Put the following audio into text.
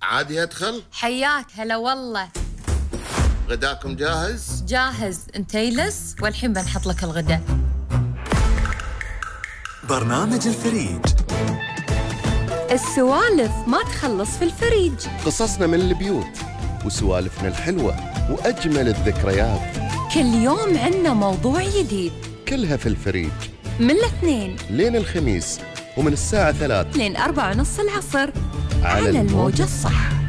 عادي أدخل؟ حياك هلا والله. غداكم جاهز؟ جاهز، انت يلس والحين بنحط لك الغداء. برنامج الفريج. السوالف ما تخلص في الفريج. قصصنا من البيوت وسوالفنا الحلوة وأجمل الذكريات. كل يوم عنا موضوع جديد، كلها في الفريج من الاثنين لين الخميس، ومن الساعة 3 لين 4:30 العصر على الموجة الصح.